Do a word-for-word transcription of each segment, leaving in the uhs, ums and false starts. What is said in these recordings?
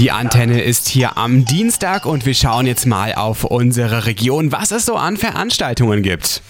Die Antenne ist hier am Dienstag und wir schauen jetzt mal auf unsere Region, was es so an Veranstaltungen gibt.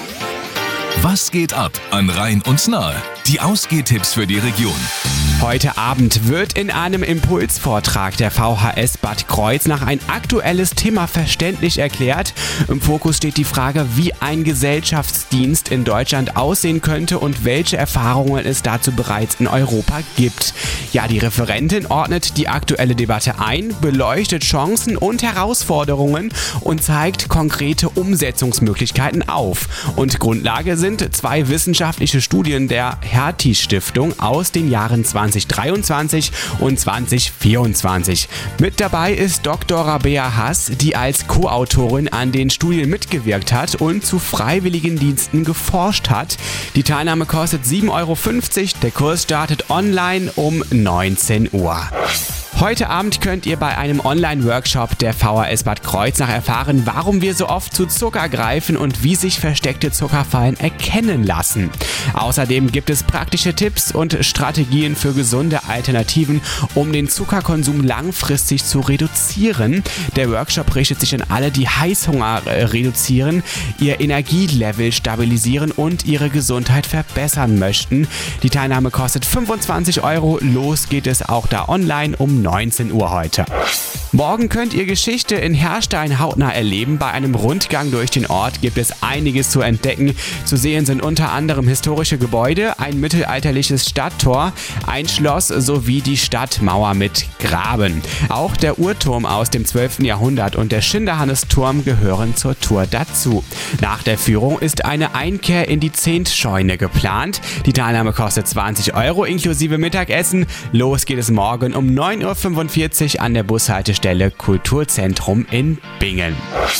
Was geht ab an Rhein und Nahe? Die Ausgehtipps für die Region. Heute Abend wird in einem Impulsvortrag der V H S Bad Kreuznach ein aktuelles Thema verständlich erklärt. Im Fokus steht die Frage, wie ein Gesellschaftsdienst in Deutschland aussehen könnte und welche Erfahrungen es dazu bereits in Europa gibt. Ja, die Referentin ordnet die aktuelle Debatte ein, beleuchtet Chancen und Herausforderungen und zeigt konkrete Umsetzungsmöglichkeiten auf. Und Grundlage sind zwei wissenschaftliche Studien der Hertie-Stiftung aus den Jahren zweitausenddreiundzwanzig und zweitausendvierundzwanzig. Mit dabei ist Doktor Rabea Hass, die als Co-Autorin an den Studien mitgewirkt hat und zu Freiwilligendiensten geforscht hat. Die Teilnahme kostet sieben Euro fünfzig, der Kurs startet online um neunzehn Uhr. Heute Abend könnt ihr bei einem Online-Workshop der V H S Bad Kreuznach erfahren, warum wir so oft zu Zucker greifen und wie sich versteckte Zuckerfallen erkennen lassen. Außerdem gibt es praktische Tipps und Strategien für gesunde Alternativen, um den Zuckerkonsum langfristig zu reduzieren. Der Workshop richtet sich an alle, die Heißhunger reduzieren, ihr Energielevel stabilisieren und ihre Gesundheit verbessern möchten. Die Teilnahme kostet fünfundzwanzig Euro. Los geht es auch da online um neunzehn Uhr heute. Morgen könnt ihr Geschichte in Herrstein hautnah erleben. Bei einem Rundgang durch den Ort gibt es einiges zu entdecken. Zu sehen sind unter anderem historische Gebäude, ein mittelalterliches Stadttor, ein Schloss sowie die Stadtmauer mit Graben. Auch der Uhrturm aus dem zwölften Jahrhundert und der Schinderhannesturm gehören zur Tour dazu. Nach der Führung ist eine Einkehr in die Zehntscheune geplant. Die Teilnahme kostet zwanzig Euro inklusive Mittagessen. Los geht es morgen um neun Uhr fünfundvierzig an der Bushaltestelle Kulturzentrum in Bingen.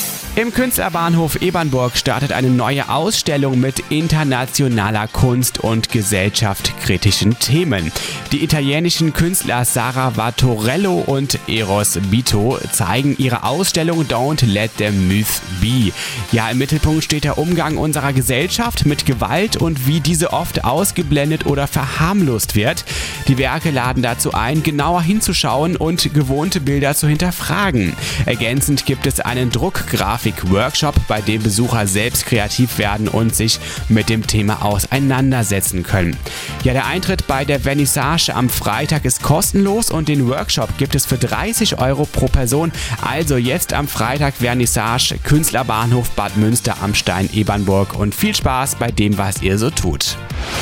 Im Künstlerbahnhof Ebernburg startet eine neue Ausstellung mit internationaler Kunst und gesellschaftskritischen Themen. Die italienischen Künstler Sara Vatorello und Eros Bito zeigen ihre Ausstellung Don't Let the Myth Be. Ja, im Mittelpunkt steht der Umgang unserer Gesellschaft mit Gewalt und wie diese oft ausgeblendet oder verharmlost wird. Die Werke laden dazu ein, genauer hinzuschauen und gewohnte Bilder zu hinterfragen. Ergänzend gibt es einen Druckgrafik-Workshop, bei dem Besucher selbst kreativ werden und sich mit dem Thema auseinandersetzen können. Ja, der Eintritt bei der Vernissage am Freitag ist kostenlos und den Workshop gibt es für dreißig Euro pro Person. Also jetzt am Freitag Vernissage, Künstlerbahnhof Bad Münster am Stein Ebernburg und viel Spaß bei dem, was ihr so tut.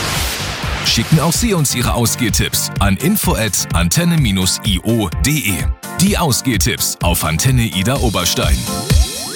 Schicken auch Sie uns Ihre Ausgehtipps an info at antenne dash i o punkt de. Die Ausgehtipps auf Antenne Ida Oberstein.